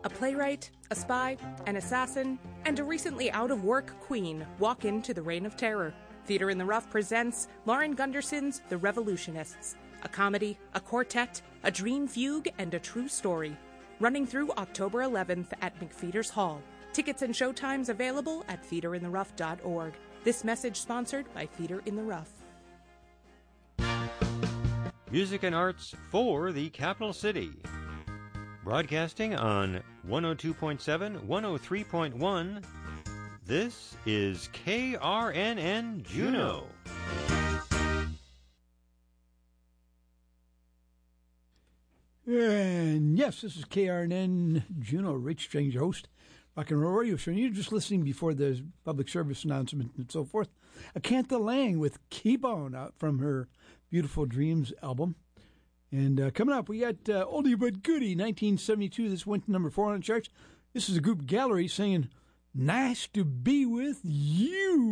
A playwright, a spy, an assassin, and a recently out-of-work queen walk into the Reign of Terror. Theater in the Rough presents Lauren Gunderson's The Revolutionists, a comedy, a quartet, a dream fugue, and a true story. Running through October 11th at McPheeters Hall. Tickets and showtimes available at theaterintherough.org. This message sponsored by Theater in the Rough. Music and arts for the capital city. Broadcasting on 102.7, 103.1, this is KRNN Juneau. And yes, this is KRNN Juneau, Rich Strange, your host, Rock and Roll Radio Show. And you're just listening before the public service announcement and so forth. Acantha Lang with Keep On out from her Beautiful Dreams album. And coming up, we got Oldie But Goodie, 1972. This went to number 4 on the charts. This is a group Gallery singing Nice to Be With You.